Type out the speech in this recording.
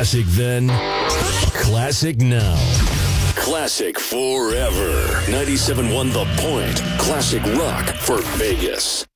Classic then, classic now. Classic forever. 97.1 The Point. Classic rock for Vegas.